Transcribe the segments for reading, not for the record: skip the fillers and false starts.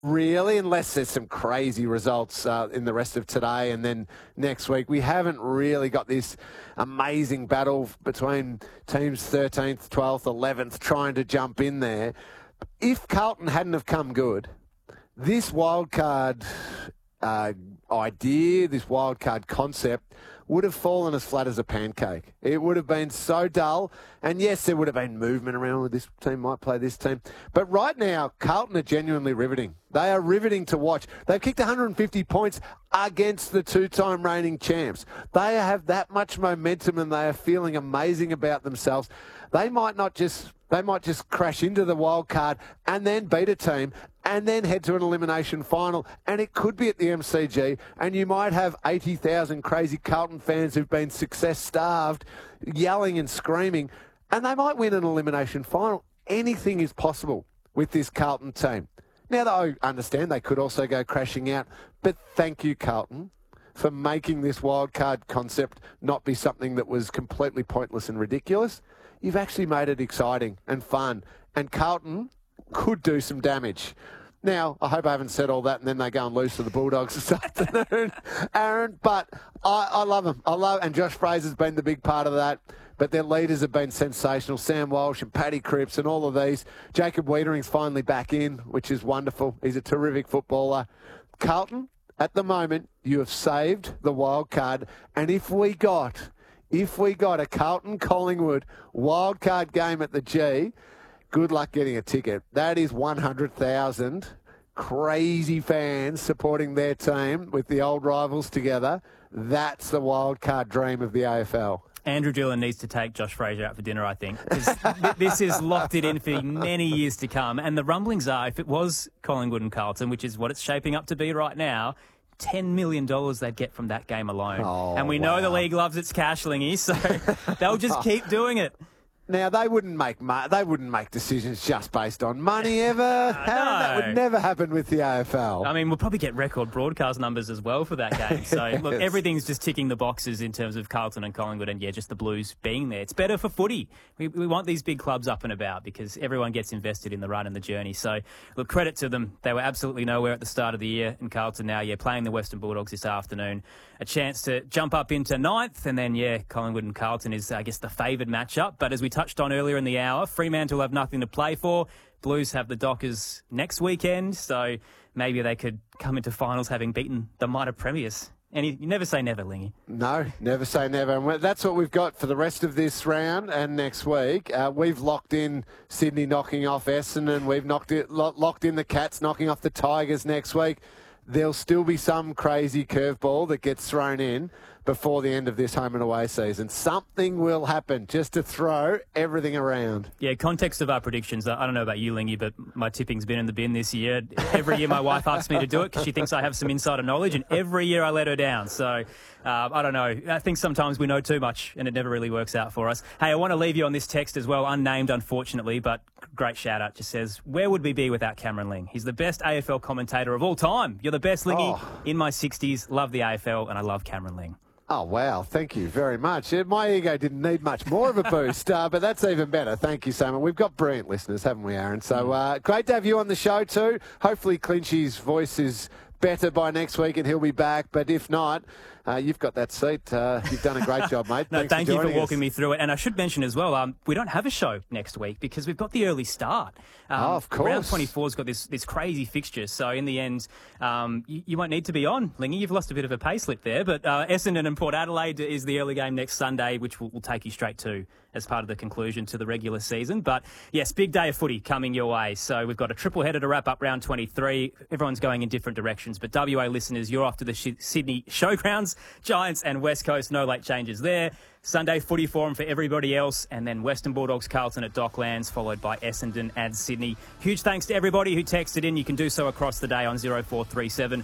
Really, unless there's some crazy results in the rest of today and then next week. We haven't really got this amazing battle between teams 13th, 12th, 11th trying to jump in there. If Carlton hadn't have come good, this wildcard idea, this wildcard concept would have fallen as flat as a pancake. It would have been so dull. And yes, there would have been movement around with this team might play this team. But right now, Carlton are genuinely riveting. They are riveting to watch. They've kicked 150 points against the two-time reigning champs. They have that much momentum and they are feeling amazing about themselves. They might just crash into the wild card and then beat a team and then head to an elimination final. And it could be at the MCG. And you might have 80,000 crazy Carlton fans who've been success-starved, yelling and screaming. And they might win an elimination final. Anything is possible with this Carlton team. Now, I understand they could also go crashing out. But thank you, Carlton, for making this wildcard concept not be something that was completely pointless and ridiculous. You've actually made it exciting and fun. And Carlton could do some damage. Now, I hope I haven't said all that and then they go and lose to the Bulldogs this afternoon, Aaron. But I love them. And Josh Fraser's been the big part of that. But their leaders have been sensational. Sam Walsh and Paddy Cripps and all of these. Jacob Wiedering's finally back in, which is wonderful. He's a terrific footballer. Carlton, at the moment, you have saved the wild card. And if we got a Carlton-Collingwood wildcard game at the G, good luck getting a ticket. That is 100,000 crazy fans supporting their team with the old rivals together. That's the wildcard dream of the AFL. Andrew Dillon needs to take Josh Fraser out for dinner, I think, because this is locked it in for many years to come. And the rumblings are, if it was Collingwood and Carlton, which is what it's shaping up to be right now, $10 million they'd get from that game alone. And we know the league loves its cash, Lingy, so they'll just keep doing it. Now, they wouldn't make decisions just based on money ever. No. That would never happen with the AFL. I mean, we'll probably get record broadcast numbers as well for that game. So, look, everything's just ticking the boxes in terms of Carlton and Collingwood and, yeah, just the Blues being there. It's better for footy. We want these big clubs up and about because everyone gets invested in the run and the journey. So, look, credit to them. They were absolutely nowhere at the start of the year, and Carlton now, playing the Western Bulldogs this afternoon. A chance to jump up into ninth, and then, Collingwood and Carlton is, I guess, the favoured matchup. But as we touched on earlier in the hour, Fremantle will have nothing to play for. Blues have the Dockers next weekend, so maybe they could come into finals having beaten the mighty premiers. And you never say never, Lingy. No, never say never. And that's what we've got for the rest of this round and next week. We've locked in Sydney knocking off Essendon. We've locked in the Cats knocking off the Tigers next week. There'll still be some crazy curveball that gets thrown in before the end of this home and away season. Something will happen just to throw everything around. Yeah, context of our predictions. I don't know about you, Lingy, but my tipping's been in the bin this year. Every year my wife asks me to do it because she thinks I have some insider knowledge, and every year I let her down. So, I don't know. I think sometimes we know too much and it never really works out for us. Hey, I want to leave you on this text as well, unnamed unfortunately, but great shout out. Just says, where would we be without Cameron Ling? He's the best AFL commentator of all time. You're the best, Lingy. In my 60s, love the AFL, and I love Cameron Ling. Oh, wow. Thank you very much. My ego didn't need much more of a boost, but that's even better. Thank you so much. We've got brilliant listeners, haven't we, Aaron? So great to have you on the show too. Hopefully Clinchy's voice is better by next week and he'll be back. But if not, you've got that seat. You've done a great job, mate. No, thank you for walking me through it. And I should mention as well, we don't have a show next week because we've got the early start. Of course. Round 24's got this crazy fixture. So in the end, you won't need to be on, Lingy. You've lost a bit of a pay slip there. But Essendon and Port Adelaide is the early game next Sunday, which we'll take you straight to as part of the conclusion to the regular season. But yes, big day of footy coming your way. So we've got a triple header to wrap up round 23. Everyone's going in different directions. But WA listeners, you're off to the Sydney Showgrounds. Giants and West Coast, no late changes there. Sunday footy forum for everybody else, and then Western Bulldogs Carlton at Docklands, followed by Essendon and Sydney. Huge thanks to everybody who texted in. You can do so across the day on 0437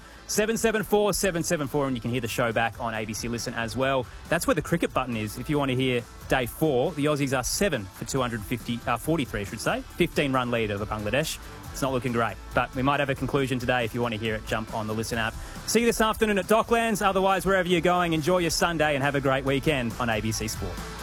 774 774, and you can hear the show back on ABC Listen as well. That's where the cricket button is. If you want to hear day 4, the Aussies are 7 for 43, I should say. 15-run lead over Bangladesh. It's not looking great, but we might have a conclusion today. If you want to hear it, jump on the Listen app. See you this afternoon at Docklands. Otherwise, wherever you're going, enjoy your Sunday and have a great weekend on ABC Sport.